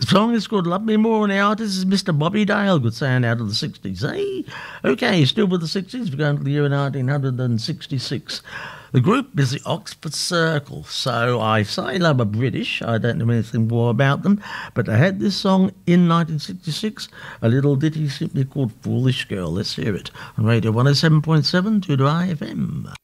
The song is called Love Me More, and the artist is Mr. Bobby Dale. Good sound out of the 60s, eh? Okay, still with the 60s. We're going to the year 1966. The group is the Oxford Circle. So I say they were British. I don't know anything more about them. But they had this song in 1966, a little ditty simply called Foolish Girl. Let's hear it on Radio 107.7 2 FM.